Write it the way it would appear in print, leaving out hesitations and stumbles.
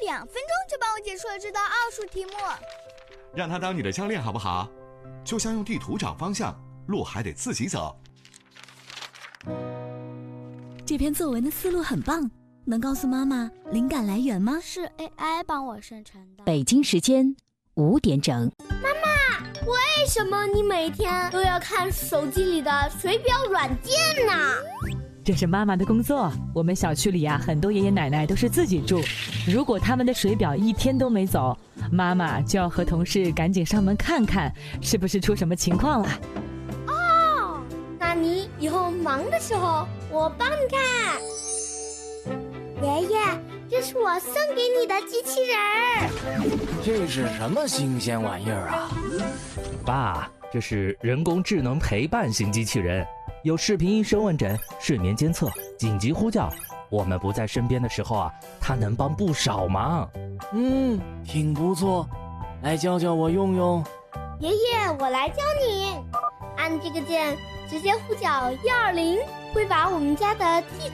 2分钟就帮我解出了这道奥数题目。 让他当你的教练好不好？就像用地图找方向，路还得自己走。 这篇作文的思路很棒，能告诉妈妈灵感来源吗？ 是 AI 帮我生成的。 北京时间5点整。 妈妈，为什么你每天都要看手机里的水表软件呢？ 这是妈妈的工作。我们小区里啊，很多爷爷奶奶都是自己住，如果他们的水表一天都没走，妈妈就要和同事赶紧上门看看，是不是出什么情况了。 哦，那你以后忙的时候，我帮你看。爷爷，这是我送给你的机器人儿。 这是什么新鲜玩意儿啊？ 爸，这是人工智能陪伴型机器人，有视频医生问诊、睡眠监测、紧急呼叫。我们不在身边的时候啊，它能帮不少忙。 挺不错，来教教我用用。 爷爷，我来教你。按这个键，直接呼叫120，会把我们家的地